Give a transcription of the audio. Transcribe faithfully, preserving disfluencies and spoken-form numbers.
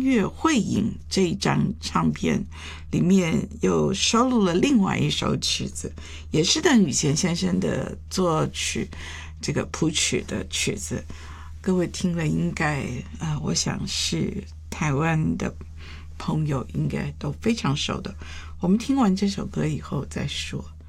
乐会影这一张唱片里面又收录了另外一首曲子，也是邓雨贤先生的作曲，这个谱曲的曲子，各位听了应该呃，我想是台湾的朋友应该都非常熟的。我们听完这首歌以后再说。